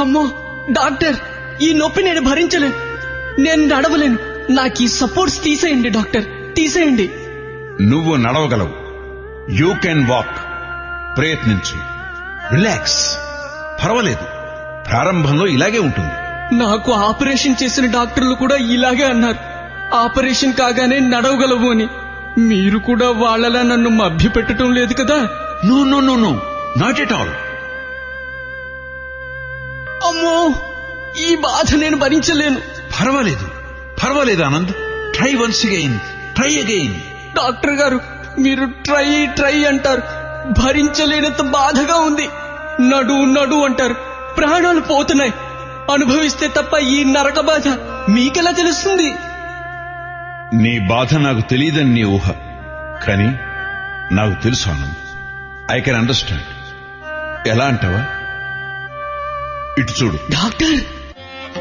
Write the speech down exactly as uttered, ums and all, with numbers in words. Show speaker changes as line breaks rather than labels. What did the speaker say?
అమ్మో డాక్టర్, ఈ నొప్పి నేను భరించలేను, నేను నడవలేను. నాకు ఈ సపోర్ట్స్ తీసేయండి డాక్టర్, తీసేయండి.
నువ్వు నడవగలవు. You can walk. ప్రయత్నించు. రిలాక్స్. పర్వాలేదు, ప్రారంభంలో ఇలాగే ఉంటుంది.
నాకు ఆపరేషన్ చేసిన డాక్టర్లు కూడా ఇలాగే అన్నారు, ఆపరేషన్ కాగానే నడవగలవు అని. మీరు కూడా వాళ్ళలా నన్ను మభ్యపెట్టడం లేదు కదా?
No no no no not at all.
అమ్మో, ఈ బాధ నేను భరించలేను.
పర్వాలేదు పర్వాలేదు Anand. Try once again, try again.
Doctor గారు, మీరు ట్రై ట్రై అంటారు, భరించలేనంత బాధగా ఉంది. నడు నడు అంటారు, ప్రాణాలు పోతున్నాయి. అనుభవిస్తే తప్ప ఈ నరక బాధ మీకెలా తెలుస్తుంది?
నీ బాధ నాకు తెలియదని నీ ఊహ, కానీ నాకు తెలుసు ఆనంద్. I can understand. ఎలా అంటావా? ఇటు చూడు
డాక్టర్.